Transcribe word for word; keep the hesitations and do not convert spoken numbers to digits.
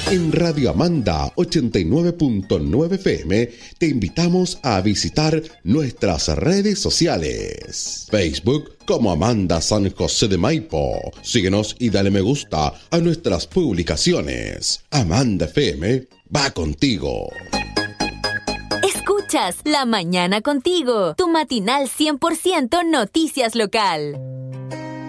En Radio Amanda ochenta y nueve punto nueve F M te invitamos a visitar nuestras redes sociales. Facebook como Amanda San José de Maipo. Síguenos y dale me gusta a nuestras publicaciones. Amanda F M va contigo. Escuchas La Mañana Contigo, tu matinal cien por ciento noticias local.